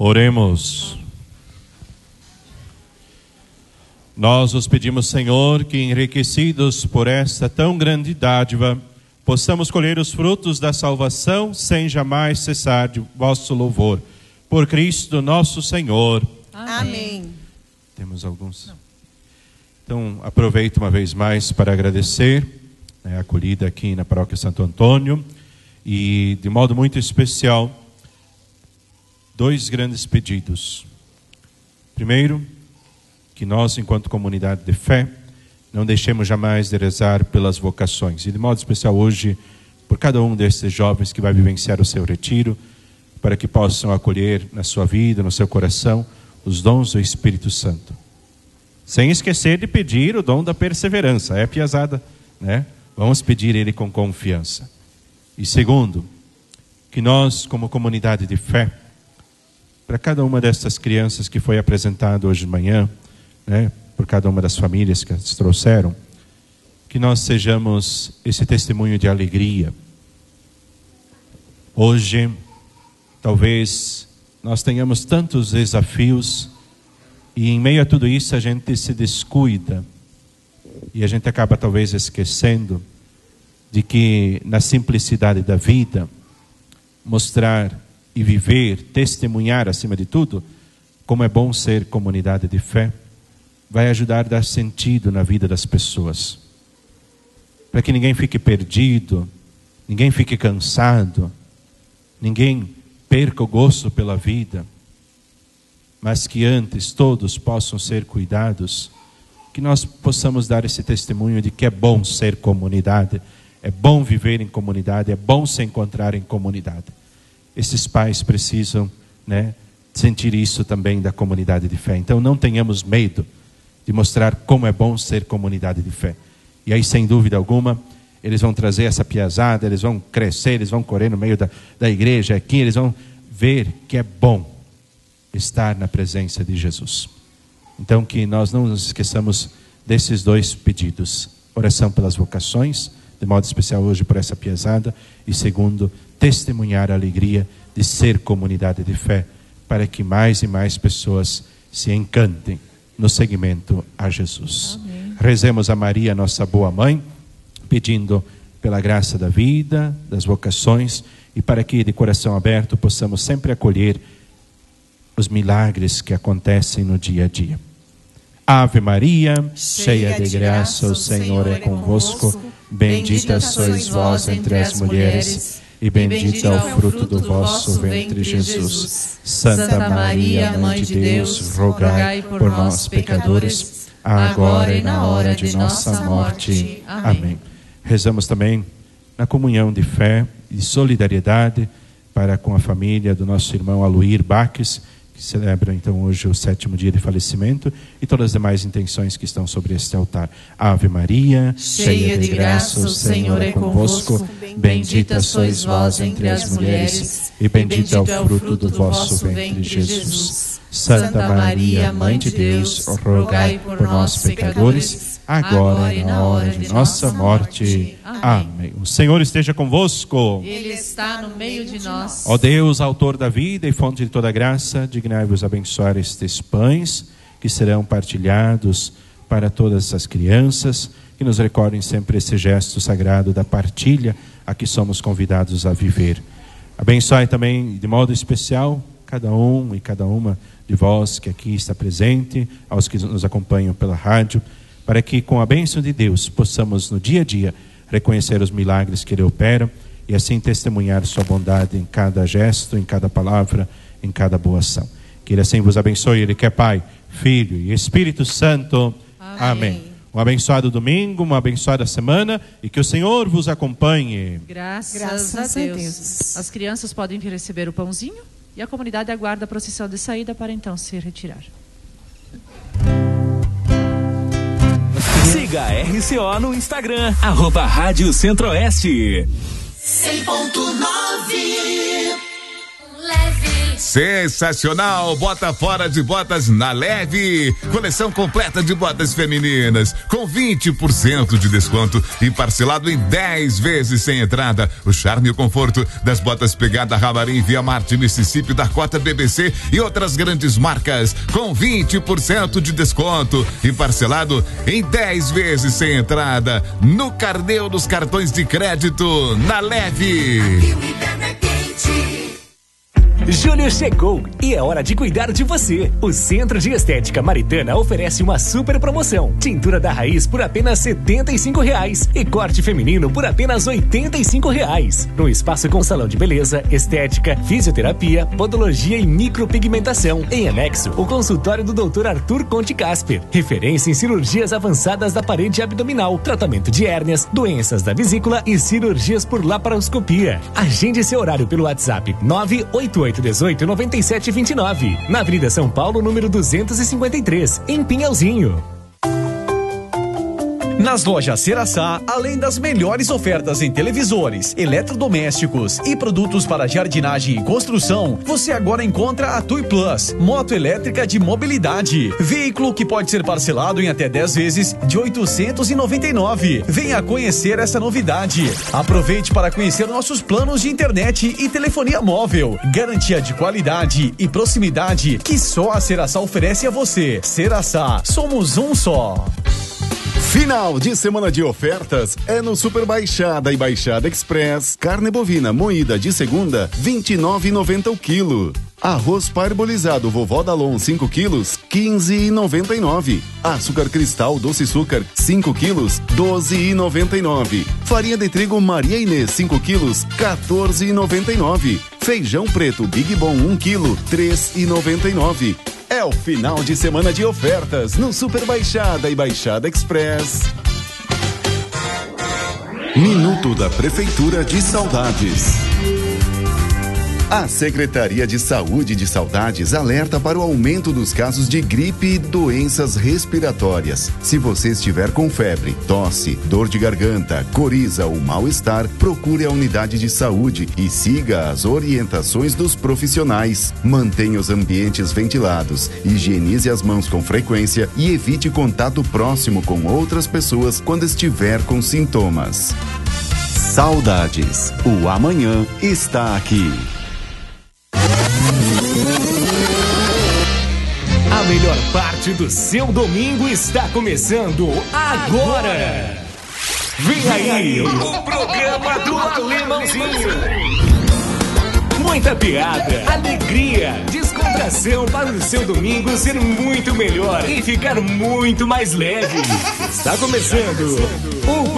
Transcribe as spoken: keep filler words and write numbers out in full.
Oremos. Nós os pedimos, Senhor, que enriquecidos por esta tão grande dádiva, possamos colher os frutos da salvação sem jamais cessar de vosso louvor. Por Cristo nosso Senhor. Amém. Temos alguns? Não. Então, aproveito uma vez mais para agradecer, né, a acolhida aqui na Paróquia Santo Antônio e, de modo muito especial, dois grandes pedidos. Primeiro, que nós, enquanto comunidade de fé, não deixemos jamais de rezar pelas vocações. E, de modo especial, hoje, por cada um desses jovens que vai vivenciar o seu retiro, para que possam acolher na sua vida, no seu coração, os dons do Espírito Santo. Sem esquecer de pedir o dom da perseverança. É piazada, né? Vamos pedir ele com confiança. E segundo, que nós, como comunidade de fé, para cada uma dessas crianças que foi apresentado hoje de manhã, né, por cada uma das famílias que as trouxeram, que nós sejamos esse testemunho de alegria. Hoje, talvez nós tenhamos tantos desafios e em meio a tudo isso a gente se descuida e a gente acaba talvez esquecendo de que na simplicidade da vida, mostrar e viver, testemunhar acima de tudo, como é bom ser comunidade de fé, vai ajudar a dar sentido na vida das pessoas. Para que ninguém fique perdido, ninguém fique cansado, ninguém perca o gosto pela vida, mas que antes todos possam ser cuidados, que nós possamos dar esse testemunho de que é bom ser comunidade, é bom viver em comunidade, é bom se encontrar em comunidade. Esses pais precisam, né, sentir isso também da comunidade de fé. Então não tenhamos medo de mostrar como é bom ser comunidade de fé. E aí, sem dúvida alguma, eles vão trazer essa piazada, eles vão crescer, eles vão correr no meio da, da igreja aqui, eles vão ver que é bom estar na presença de Jesus. Então que nós não nos esqueçamos desses dois pedidos. Oração pelas vocações, de modo especial hoje por essa piazada, e segundo, testemunhar a alegria de ser comunidade de fé, para que mais e mais pessoas se encantem no seguimento a Jesus. Amém. Rezemos a Maria, nossa boa mãe, pedindo pela graça da vida, das vocações, e para que de coração aberto possamos sempre acolher os milagres que acontecem no dia a dia. Ave Maria, cheia de graça, o Senhor é convosco. Bendita sois vós entre as mulheres, e bendito é o fruto do vosso ventre, Jesus. Santa Maria, Mãe de Deus, rogai por nós, pecadores, agora e na hora de nossa morte. Amém. Rezamos também na comunhão de fé e solidariedade para com a família do nosso irmão Aloir Baques, que celebra então hoje o sétimo dia de falecimento, e todas as demais intenções que estão sobre este altar. Ave Maria, cheia de graça, o Senhor é convosco. Bendita sois vós entre as mulheres, e bendito é o fruto do vosso ventre, Jesus. Santa Maria, Mãe de Deus, rogai por nós, pecadores, agora e na hora de nossa morte. Amém. O Senhor esteja convosco. Ele está no meio de nós. Ó Deus, autor da vida e fonte de toda graça, dignai-vos abençoar estes pães que serão partilhados para todas as crianças, que nos recordem sempre esse gesto sagrado da partilha a que somos convidados a viver. Abençoai também de modo especial cada um e cada uma de vós que aqui está presente, aos que nos acompanham pela rádio, para que com a bênção de Deus possamos no dia a dia reconhecer os milagres que Ele opera e assim testemunhar sua bondade em cada gesto, em cada palavra, em cada boa ação. Que Ele assim vos abençoe, Ele que é Pai, Filho e Espírito Santo. Amém. Amém. Um abençoado domingo, uma abençoada semana, e que o Senhor vos acompanhe. Graças, Graças a, Deus. a Deus. As crianças podem vir receber o pãozinho e a comunidade aguarda a procissão de saída para então se retirar. Siga a R C O no Instagram, arroba Rádio Centro-Oeste. cem ponto nove Leve Sensacional! Bota fora de botas na Leve. Coleção completa de botas femininas com vinte por cento de desconto e parcelado em dez vezes sem entrada. O charme e o conforto das botas Pegada Ramarim, Via Marte, Mississippi, Dakota, B B C e outras grandes marcas com vinte por cento de desconto e parcelado em dez vezes sem entrada no Carnê dos cartões de crédito na Leve. Julho chegou e é hora de cuidar de você. O Centro de Estética Maritana oferece uma super promoção. Tintura da raiz por apenas setenta e cinco reais e corte feminino por apenas oitenta e cinco reais. No espaço com salão de beleza, estética, fisioterapia, podologia e micropigmentação. Em anexo, o consultório do doutor Arthur Conte Casper, referência em cirurgias avançadas da parede abdominal, tratamento de hérnias, doenças da vesícula e cirurgias por laparoscopia. Agende seu horário pelo WhatsApp nove oito oito dezoito, noventa e sete vinte e nove, na Avenida São Paulo, número duzentos e cinquenta e três, em Pinhalzinho. Nas lojas Ceraçá, além das melhores ofertas em televisores, eletrodomésticos e produtos para jardinagem e construção, você agora encontra a Tui Plus, moto elétrica de mobilidade. Veículo que pode ser parcelado em até dez vezes de oitocentos e noventa e nove reais. Venha conhecer essa novidade. Aproveite para conhecer nossos planos de internet e telefonia móvel. Garantia de qualidade e proximidade que só a Ceraçá oferece a você. Ceraçá, somos um só. Final de semana de ofertas é no Super Baixada e Baixada Express. Carne bovina moída de segunda, vinte e nove reais e noventa centavos o quilo. Arroz parbolizado Vovó Dalon cinco quilos, quinze reais e noventa e nove centavos. Açúcar cristal doce açúcar cinco quilos, doze reais e noventa e nove centavos. Farinha de trigo Maria Inês cinco quilos, quatorze reais e noventa e nove centavos. Feijão preto Big Bom um quilo, três reais e noventa e nove centavos. É o final de semana de ofertas no Super Baixada e Baixada Express. Minuto da Prefeitura de Saudades. A Secretaria de Saúde de Saudades alerta para o aumento dos casos de gripe e doenças respiratórias. Se você estiver com febre, tosse, dor de garganta, coriza ou mal-estar, procure a unidade de saúde e siga as orientações dos profissionais. Mantenha os ambientes ventilados, higienize as mãos com frequência e evite contato próximo com outras pessoas quando estiver com sintomas. Saudades. O amanhã está aqui. A melhor parte do seu domingo está começando agora. Vem aí o programa do Alemãozinho. Muita piada, alegria, descontração para o seu domingo ser muito melhor e ficar muito mais leve. Está começando o